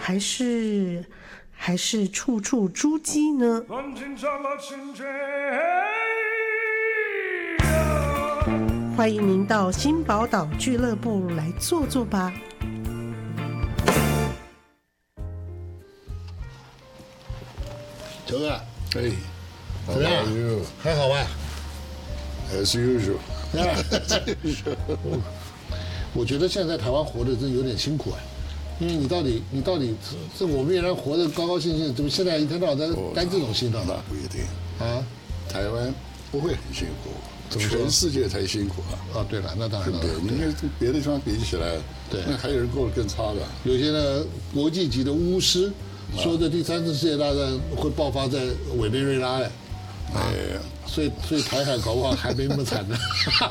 还是处处诸玑呢？欢迎您到新宝岛俱乐部来坐坐吧。 球哥， 哎， 怎么样？还好吧 ？As usual。 我觉得现在在台湾活的真有点辛苦因为你到底这我们原来活得高高兴兴，怎么现在一天到晚在担这种心呢？ 那不一定啊， 台湾不会很辛苦，全世界才辛苦啊！对了，那当然了， 对，你跟别的地方比起来，对，那还有人过得更差的。 有些呢国际级的巫师说的第3次世界大战会爆发在委内瑞拉所以台海搞不好还没那么惨呢。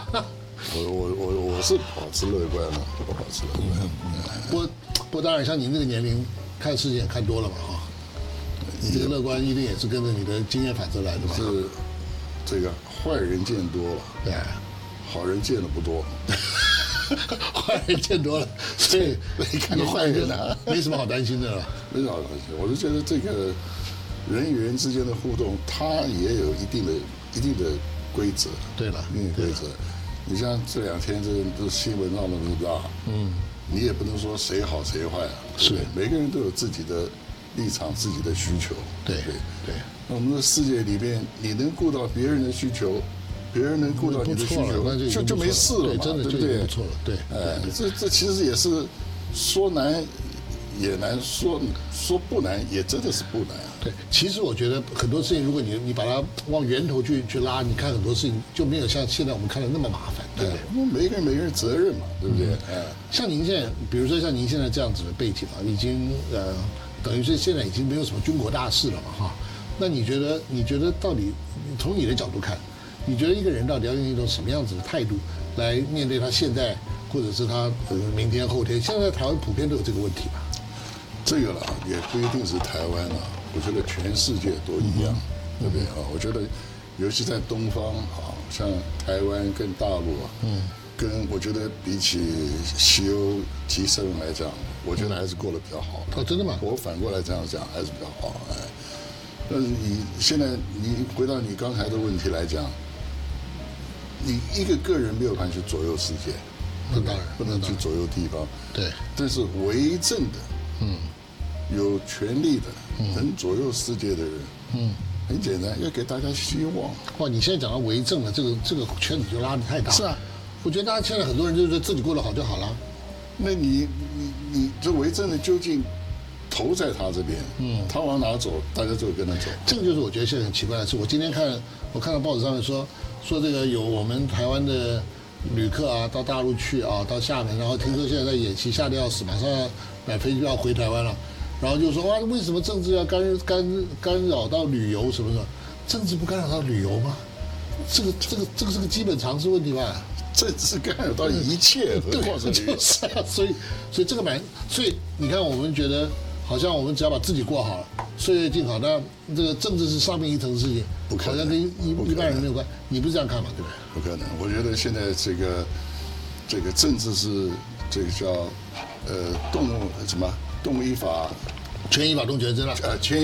我是保持乐观的，我保持乐观。 不过当然，像您这个年龄，看世界也看多了嘛你这个乐观一定也是跟着你的经验反射来的嘛。 是这个坏人见多了， 对， 好人见的不多。 坏人见多了，所以你看个坏人没什么好担心的了。 没什么好担心，我就觉得这个人与人之间的互动，它也有一定的规则。 对了， 规则。你像这2天这新闻闹得那么大，你也不能说谁好谁坏是每个人都有自己的立场、自己的需求。 对。 那我们的世界里面，你能顾到别人的需求，别人能顾到你的需求，就没事了嘛， 真的对不对？ 不错了，对。 这其实也是说难也难，说不难也真的是不难。 对，其实我觉得很多事情，如果你把它往源头去拉，你看很多事情就没有像现在我们看的那么麻烦，对不对？ 每个人责任嘛，对不对？ 像您现在，比如说像您现在这样子的背景已经等于是现在已经没有什么军国大事了嘛那你觉得到底从你的角度看，你觉得一个人到底要用一种什么样子的态度来面对他现在，或者是他明天后天？现在台湾普遍都有这个问题吧？ 这个也不一定是台湾我觉得全世界都一样，对不对我觉得尤其在东方像台湾跟大陆跟我觉得比起西欧G7来讲，我觉得还是过得比较好。 真的吗？ 我反过来这样讲还是比较好但是现在你回到你刚才的问题来讲，你一个人没有办法去左右世界， 那当然不能去左右地方。 对， 但是为政的，有权力的，能左右世界的人，很简单，要给大家希望。 哇，你现在讲到为政的这个圈子就拉得太大。 是啊， 我觉得大家现在很多人就是自己过得好就好了。 那你这为政的究竟投在他这边，他往哪走，大家就跟他走。 这个就是我觉得现在很奇怪的事。我今天看到报纸上面说这个有我们台湾的旅客到大陆去到厦门，然后听说现在在演习，吓得要死，马上要买飞机票回台湾了。然后就说为什么政治要干扰到旅游什么的？政治不干扰到旅游吗？这个是个基本常识问题吧？ 政治干扰到一切，何况是旅游。 所以这个所以你看，我们觉得好像我们只要把自己过好了，岁月静好，那这个政治是上面一层的事情，好像跟一般人没有关。你不是这样看嘛？对不对？ 不可能，我觉得现在这个政治是这个叫动物依法， 权依法动全身了。 权